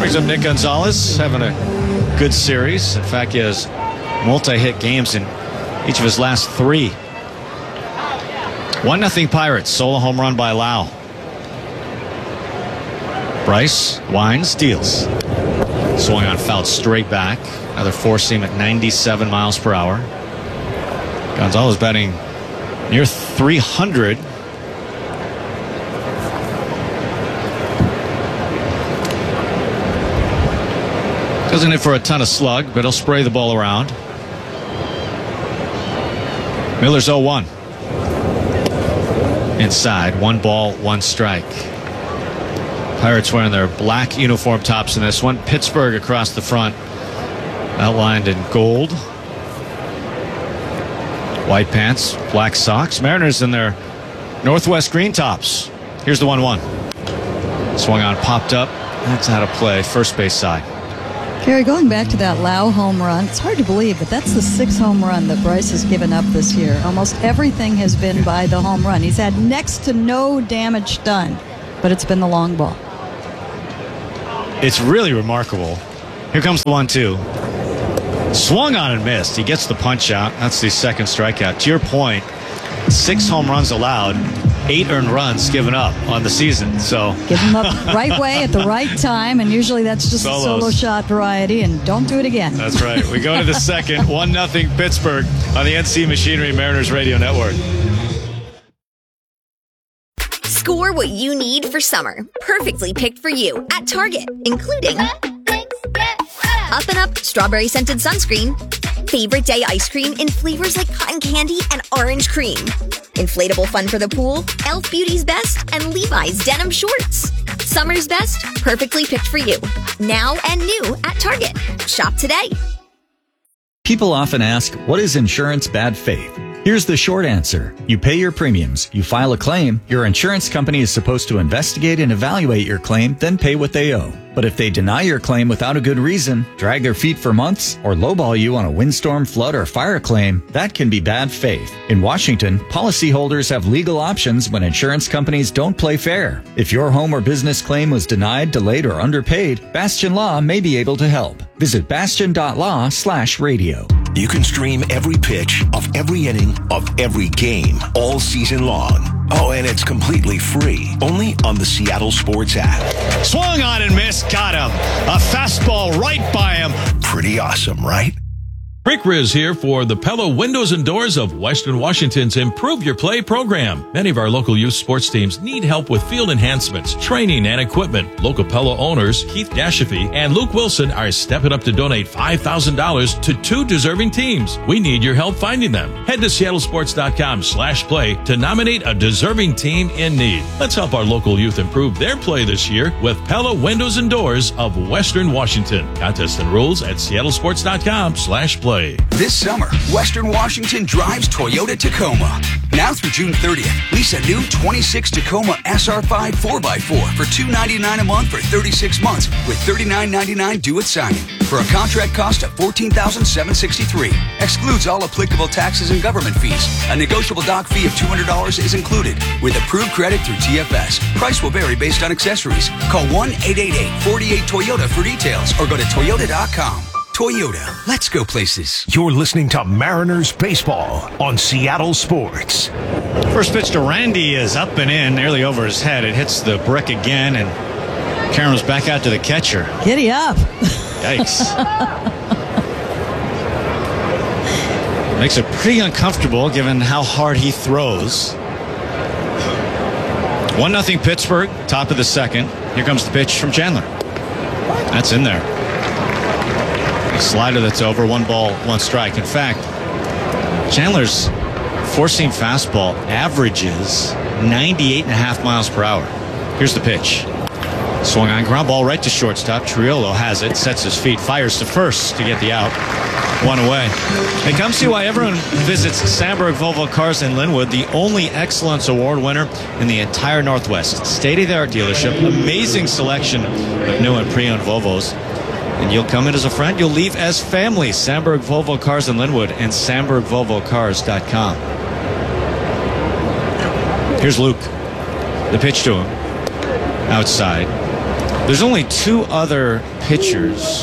Brings up Nick Gonzalez, having a good series. In fact, he has multi-hit games in each of his last 3. 1-0 Pirates. Solo home run by Lau. Bryce winds, deals. Swung on, fouled straight back. Another four-seam at 97 miles per hour. Gonzalez batting near 300. Doesn't hit for a ton of slug, but he'll spray the ball around. Miller's 0-1. Inside, 1 ball, 1 strike. Pirates wearing their black uniform tops in this one. Pittsburgh across the front, outlined in gold. White pants, black socks. Mariners in their Northwest green tops. Here's the 1-1. Swung on, popped up. That's out of play, first base side. Gary, going back to that Lau home run, it's hard to believe, but that's the 6th home run that Bryce has given up this year. Almost everything has been by the home run. He's had next to no damage done, but it's been the long ball. It's really remarkable. Here comes the 1-2. Swung on and missed. He gets the punch out. That's the second strikeout. To your point, 6 home runs allowed, 8 earned runs given up on the season. So give them up right way at the right time, and usually that's just Solos. a solo shot variety, and don't do it again. That's right. We go to the second. 1-0 Pittsburgh on the NC Machinery Mariners Radio Network. Score what you need for summer. Perfectly picked for you at Target, including Up and Up strawberry scented sunscreen, favorite day ice cream in flavors like cotton candy and orange cream, inflatable fun for the pool, Elf Beauty's Best, and Levi's denim shorts. Summer's best, perfectly picked for you. Now and new at Target. Shop today. People often ask, what is insurance bad faith? Here's the short answer. You pay your premiums, you file a claim, your insurance company is supposed to investigate and evaluate your claim, then pay what they owe. But if they deny your claim without a good reason, drag their feet for months, or lowball you on a windstorm, flood, or fire claim, that can be bad faith. In Washington, policyholders have legal options when insurance companies don't play fair. If your home or business claim was denied, delayed, or underpaid, Bastion Law may be able to help. Visit bastion.law/radio. You can stream every pitch of every inning of every game all season long. Oh, and it's completely free. Only on the Seattle Sports app. Swung on and missed. Got him. A fastball right by him. Pretty awesome, right? Rick Riz here for the Pella Windows and Doors of Western Washington's Improve Your Play program. Many of our local youth sports teams need help with field enhancements, training, and equipment. Local Pella owners Keith Dashafy and Luke Wilson are stepping up to donate $5,000 to 2 deserving teams. We need your help finding them. Head to seattlesports.com/play to nominate a deserving team in need. Let's help our local youth improve their play this year with Pella Windows and Doors of Western Washington. Contest and rules at seattlesports.com/play. This summer, Western Washington drives Toyota Tacoma. Now through June 30th, lease a new 26 Tacoma SR5 4x4 for $299 a month for 36 months with $39.99 due at signing for a contract cost of $14,763. Excludes all applicable taxes and government fees. A negotiable dock fee of $200 is included with approved credit through TFS. Price will vary based on accessories. Call 1-888-48-TOYOTA for details or go to toyota.com. Toyota, let's go places. You're listening to Mariners Baseball on Seattle Sports. First pitch to Randy is up and in, nearly over his head. It hits the brick again, and Karam's back out to the catcher. Giddy up. Yikes. Makes it pretty uncomfortable given how hard he throws. 1-0 Pittsburgh, top of the second. Here comes the pitch from Chandler. That's in there. A slider that's over, 1 ball, 1 strike. In fact, Chandler's four-seam fastball averages 98.5 miles per hour. Here's the pitch. Swung on, ground ball right to shortstop. Triolo has it, sets his feet, fires to first to get the out. 1 away. And come see why everyone visits Sandberg Volvo Cars in Linwood, the only Excellence Award winner in the entire Northwest. State-of-the-art dealership, amazing selection of new and pre-owned Volvos. And you'll come in as a friend, you'll leave as family. Sandberg Volvo Cars in Linwood and SandbergVolvoCars.com. Here's Luke. The pitch to him. Outside. There's only two other pitchers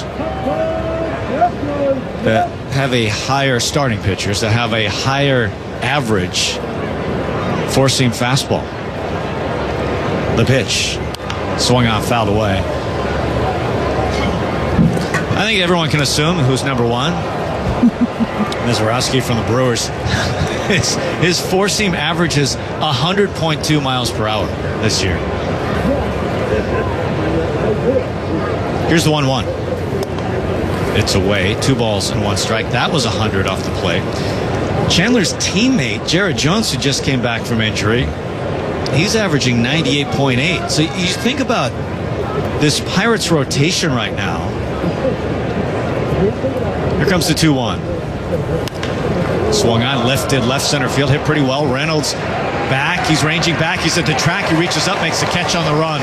that have a higher starting pitchers that have a higher average four-seam fastball. The pitch swung on, fouled away. I think everyone can assume who's number one. Mizorowski from the Brewers. His four-seam average is 100.2 miles per hour this year. Here's the 1-1. It's away. 2 balls and 1 strike. That was 100 off the plate. Chandler's teammate, Jared Jones, who just came back from injury, he's averaging 98.8. So you think about this Pirates rotation right now. Here comes the 2-1. Swung on, lifted, left center field, hit pretty well. Reynolds back, he's ranging back, he's at the track, he reaches up, makes the catch on the run.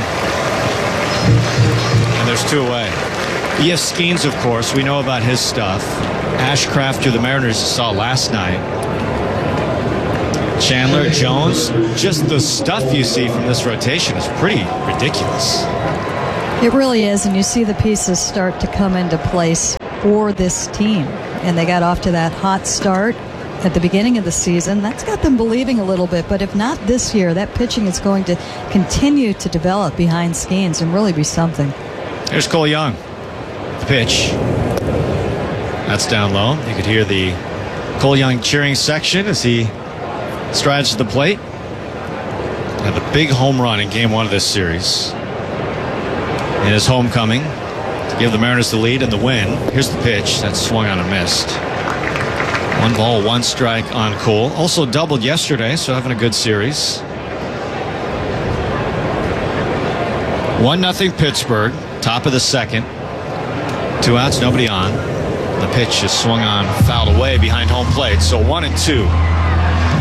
And there's 2 away. E.F. Skeens, of course, we know about his stuff. Ashcraft, who the Mariners saw last night. Chandler, Jones, just the stuff you see from this rotation is pretty ridiculous. It really is, and you see the pieces start to come into place for this team. And they got off to that hot start at the beginning of the season. That's got them believing a little bit, but if not this year, that pitching is going to continue to develop behind Skeens and really be something. Here's Cole Young. The pitch. That's down low. You could hear the Cole Young cheering section as he strides to the plate. Had the big home run in game 1 of this series. In his homecoming to give the Mariners the lead and the win. Here's the pitch. That's swung on and missed. 1 ball, 1 strike on Cole. Also doubled yesterday, so having a good series. 1-0 Pittsburgh. Top of the second. 2 outs, nobody on. The pitch is swung on, fouled away behind home plate. So 1-2.